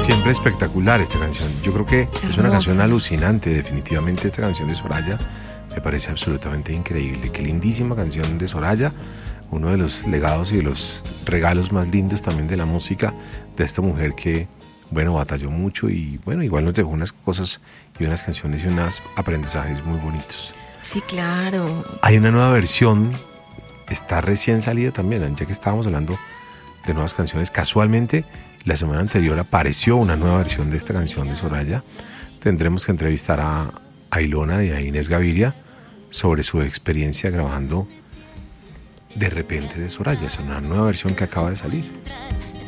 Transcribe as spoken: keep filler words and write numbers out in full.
Siempre espectacular esta canción. Yo creo que Hermosa. Es una canción alucinante, definitivamente. Esta canción de Soraya me parece absolutamente increíble. Qué lindísima canción de Soraya. Uno de los legados y de los regalos más lindos también de la música de esta mujer que, bueno, batalló mucho y, bueno, igual nos dejó unas cosas y unas canciones y unos aprendizajes muy bonitos. Sí, claro. Hay una nueva versión, está recién salida también, ya que estábamos hablando de nuevas canciones. Casualmente, la semana anterior apareció una nueva versión de esta canción de Soraya. Tendremos que entrevistar a, a Ilona y a Inés Gaviria sobre su experiencia grabando De repente de Soraya. Es una nueva versión que acaba de salir.